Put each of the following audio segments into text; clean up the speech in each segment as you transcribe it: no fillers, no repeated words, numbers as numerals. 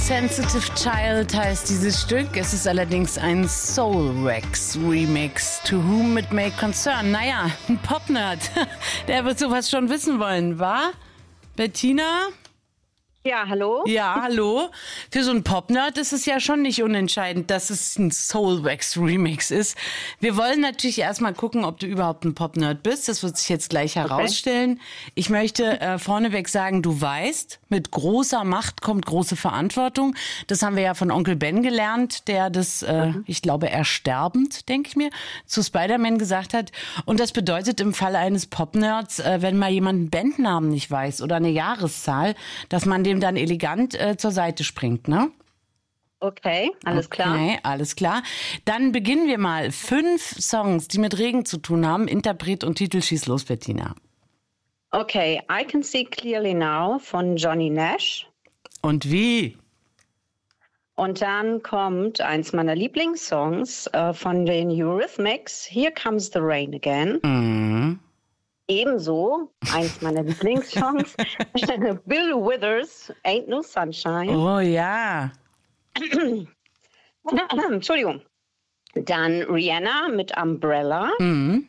Sensitive Child heißt dieses Stück. Es ist allerdings ein Soulwax Remix. To whom it may concern. Naja, ein Popnerd, der wird sowas schon wissen wollen, wa? Bettina? Ja, hallo? Ja, hallo. Für so einen Popnerd ist es ja schon nicht unentscheidend, dass es ein Soulwax-Remix ist. Wir wollen natürlich erstmal gucken, ob du überhaupt ein Popnerd bist. Das wird sich jetzt gleich herausstellen. Ich möchte vorneweg sagen, du weißt, mit großer Macht kommt große Verantwortung. Das haben wir ja von Onkel Ben gelernt, der das, ich glaube, ersterbend, denke ich mir, zu Spider-Man gesagt hat. Und das bedeutet im Fall eines Popnerds, wenn mal jemand einen Bandnamen nicht weiß oder eine Jahreszahl, dass man dem dann elegant zur Seite springt, ne? Okay, alles klar. Okay, alles klar. Dann beginnen wir mal. 5 Songs, die mit Regen zu tun haben. Interpret und Titel, schieß los, Bettina. Okay, I Can See Clearly Now von Johnny Nash. Und wie? Und dann kommt eins meiner Lieblingssongs von den Eurythmics, Here Comes the Rain Again. Mhm. Ebenso eins meiner Lieblingssongs, Bill Withers, Ain't No Sunshine. Oh ja. Entschuldigung. Dann Rihanna mit Umbrella. Mhm.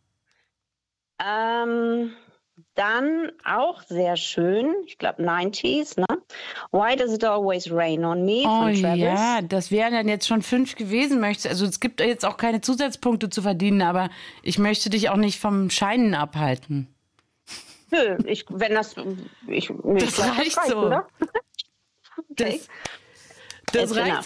Dann auch sehr schön, ich glaube 90s, ne? Why Does It Always Rain on Me von Travis. Ja, das wären dann jetzt schon 5 gewesen, möchtest. Also es gibt jetzt auch keine Zusatzpunkte zu verdienen, aber ich möchte dich auch nicht vom Scheinen abhalten. Nö, Das reicht so. oder? Okay. Das reicht so.